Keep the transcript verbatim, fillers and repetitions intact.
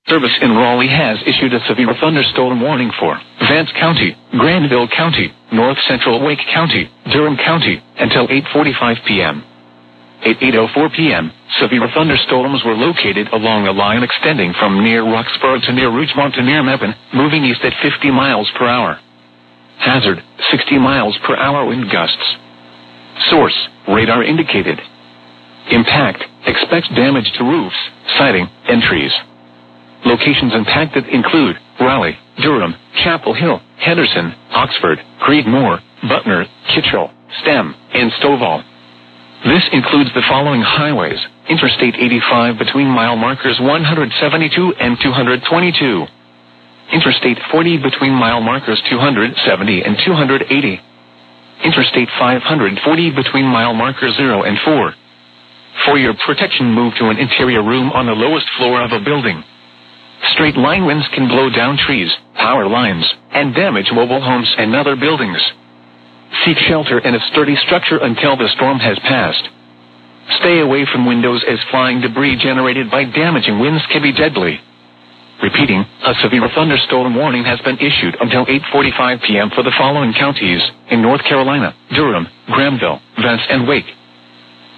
Service in Raleigh has issued a severe thunderstorm warning for Vance County, Granville County, North Central Wake County, Durham County, until eight forty-five p.m. At eight oh four p.m., severe thunderstorms were located along a line extending from near Roxborough to near Rougemont to near Mebane, moving east at fifty miles per hour. Hazard, sixty miles per hour wind gusts. Source, radar indicated. Impact, expects damage to roofs, siding, and trees. Locations impacted include Raleigh, Durham, Chapel Hill, Henderson, Oxford, Creedmoor, Butner, Kitchell, Stem, and Stovall. This includes the following highways: Interstate eighty-five between mile markers one hundred seventy-two and two hundred twenty-two. Interstate forty between mile markers two hundred seventy and two hundred eighty. Interstate five hundred forty between mile markers zero and four. For your protection, move to an interior room on the lowest floor of a building. Straight line winds can blow down trees, power lines, and damage mobile homes and other buildings. Seek shelter in a sturdy structure until the storm has passed. Stay away from windows as flying debris generated by damaging winds can be deadly. Repeating, a severe thunderstorm warning has been issued until eight forty-five p.m. for the following counties in North Carolina: Durham, Granville, Vance, and Wake.